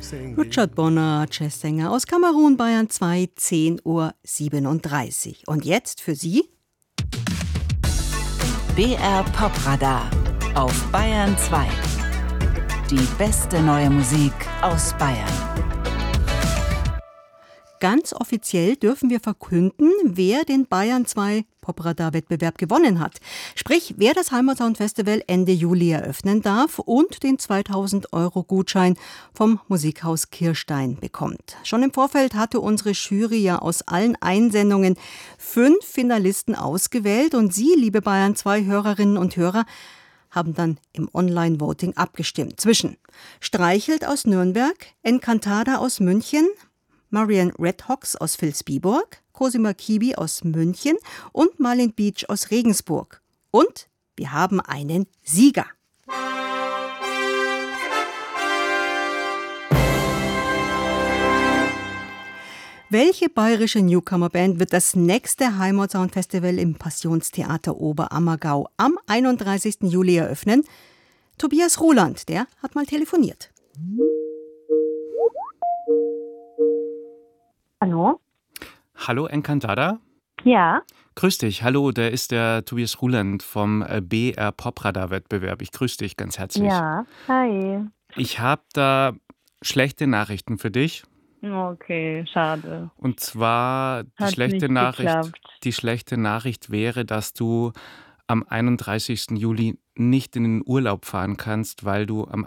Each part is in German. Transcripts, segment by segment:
Richard Bonner, Jazzsänger aus Kamerun, Bayern 2, 10:37 Uhr. Und jetzt für Sie BR Popradar auf Bayern 2. Die beste neue Musik aus Bayern. Ganz offiziell dürfen wir verkünden, wer den Bayern 2 Popradar-Wettbewerb gewonnen hat. Sprich, wer das Heimatsound Festival Ende Juli eröffnen darf und den 2.000-Euro-Gutschein vom Musikhaus Kirstein bekommt. Schon im Vorfeld hatte unsere Jury ja aus allen Einsendungen 5 Finalisten ausgewählt und Sie, liebe Bayern 2 Hörerinnen und Hörer, haben dann im Online-Voting abgestimmt zwischen Streichelt aus Nürnberg, Encantada aus München, Marianne Redhawks aus Vilsbiburg, Cosima Kibi aus München und Marlene Beach aus Regensburg. Und wir haben einen Sieger. Welche bayerische Newcomer-Band wird das nächste Heimatsound-Festival im Passionstheater Oberammergau am 31. Juli eröffnen? Tobias Ruland, der hat mal telefoniert. Hallo? Hallo Encantada? Ja. Grüß dich, hallo, da ist der Tobias Ruland vom BR Popradar-Wettbewerb. Ich grüße dich ganz herzlich. Ja, hi. Ich habe da schlechte Nachrichten für dich. Okay, schade. Und zwar die schlechte Nachricht wäre, dass du am 31. Juli nicht in den Urlaub fahren kannst, weil du am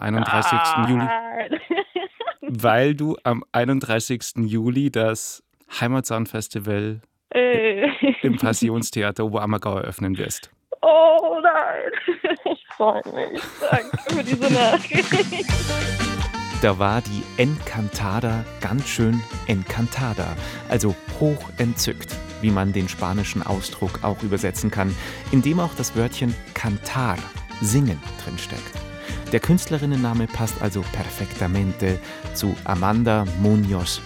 31. Juli das Heimatsound Festival im Passionstheater Oberammergau eröffnen wirst. Oh nein, ich freue mich. Danke für diese Nachricht. Da war die Encantada ganz schön Encantada, also hoch entzückt, wie man den spanischen Ausdruck auch übersetzen kann, in dem auch das Wörtchen cantar, singen, drinsteckt. Der Künstlerinnenname passt also perfektamente zu Amanda Muñoz